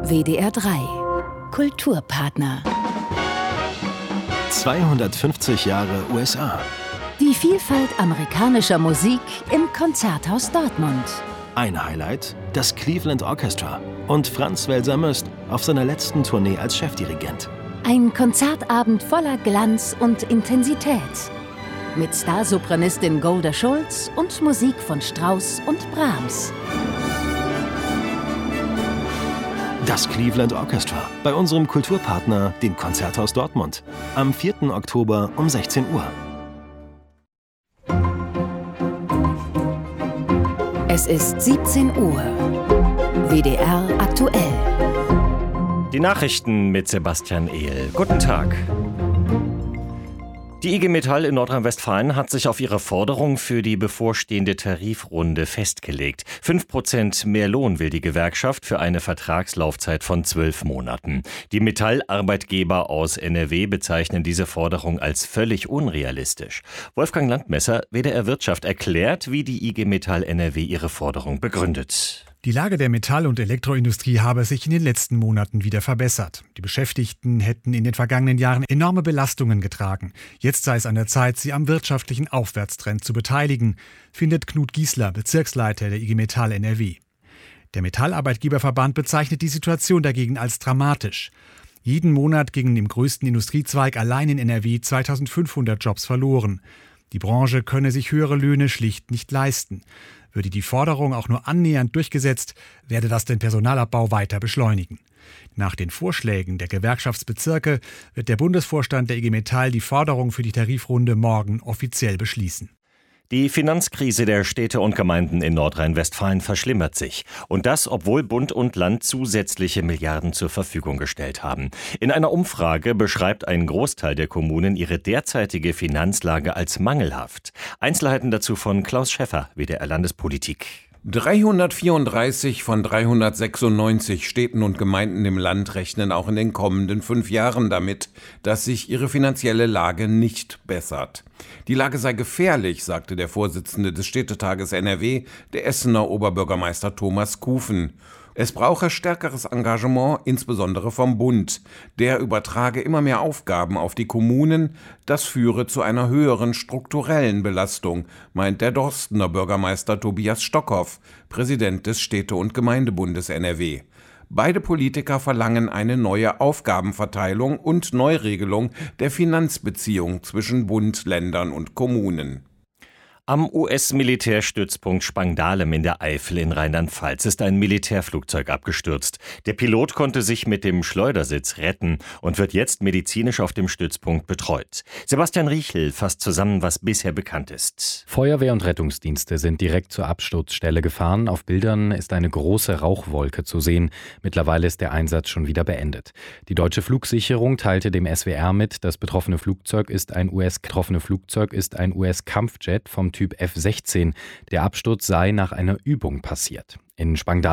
WDR 3 Kulturpartner. 250 Jahre USA. Die Vielfalt amerikanischer Musik im Konzerthaus Dortmund. Ein Highlight, das Cleveland Orchestra und Franz Welser Möst auf seiner letzten Tournee als Chefdirigent. Ein Konzertabend voller Glanz und Intensität. Mit Starsopranistin Golda Schulz und Musik von Strauss und Brahms. Das Cleveland Orchestra bei unserem Kulturpartner, dem Konzerthaus Dortmund. Am 4. Oktober um 16 Uhr. Es ist 17 Uhr. WDR aktuell. Die Nachrichten mit Sebastian Ehl. Guten Tag. Die IG Metall in Nordrhein-Westfalen hat sich auf ihre Forderung für die bevorstehende Tarifrunde festgelegt. 5% mehr Lohn will die Gewerkschaft für eine Vertragslaufzeit von 12 Monaten. Die Metallarbeitgeber aus NRW bezeichnen diese Forderung als völlig unrealistisch. Wolfgang Landmesser, WDR Wirtschaft, erklärt, wie die IG Metall NRW ihre Forderung begründet. Die Lage der Metall- und Elektroindustrie habe sich in den letzten Monaten wieder verbessert. Die Beschäftigten hätten in den vergangenen Jahren enorme Belastungen getragen. Jetzt sei es an der Zeit, sie am wirtschaftlichen Aufwärtstrend zu beteiligen, findet Knut Giesler, Bezirksleiter der IG Metall NRW. Der Metallarbeitgeberverband bezeichnet die Situation dagegen als dramatisch. Jeden Monat gingen im größten Industriezweig allein in NRW 2500 Jobs verloren. Die Branche könne sich höhere Löhne schlicht nicht leisten. Würde die Forderung auch nur annähernd durchgesetzt, werde das den Personalabbau weiter beschleunigen. Nach den Vorschlägen der Gewerkschaftsbezirke wird der Bundesvorstand der IG Metall die Forderung für die Tarifrunde morgen offiziell beschließen. Die Finanzkrise der Städte und Gemeinden in Nordrhein-Westfalen verschlimmert sich. Und das, obwohl Bund und Land zusätzliche Milliarden zur Verfügung gestellt haben. In einer Umfrage beschreibt ein Großteil der Kommunen ihre derzeitige Finanzlage als mangelhaft. Einzelheiten dazu von Klaus Schäffer, WDR Landespolitik. 334 von 396 Städten und Gemeinden im Land rechnen auch in den kommenden 5 Jahren damit, dass sich ihre finanzielle Lage nicht bessert. Die Lage sei gefährlich, sagte der Vorsitzende des Städtetages NRW, der Essener Oberbürgermeister Thomas Kufen. Es brauche stärkeres Engagement, insbesondere vom Bund. Der übertrage immer mehr Aufgaben auf die Kommunen. Das führe zu einer höheren strukturellen Belastung, meint der Dorstener Bürgermeister Tobias Stockhoff, Präsident des Städte- und Gemeindebundes NRW. Beide Politiker verlangen eine neue Aufgabenverteilung und Neuregelung der Finanzbeziehung zwischen Bund, Ländern und Kommunen. Am US-Militärstützpunkt Spangdahlem in der Eifel in Rheinland-Pfalz ist ein Militärflugzeug abgestürzt. Der Pilot konnte sich mit dem Schleudersitz retten und wird jetzt medizinisch auf dem Stützpunkt betreut. Sebastian Riechel fasst zusammen, was bisher bekannt ist. Feuerwehr und Rettungsdienste sind direkt zur Absturzstelle gefahren. Auf Bildern ist eine große Rauchwolke zu sehen. Mittlerweile ist der Einsatz schon wieder beendet. Die deutsche Flugsicherung teilte dem SWR mit, das betroffene Flugzeug ist ein US-Kampfjet vom Typ F-16. Der Absturz sei nach einer Übung passiert. In Spangdahlem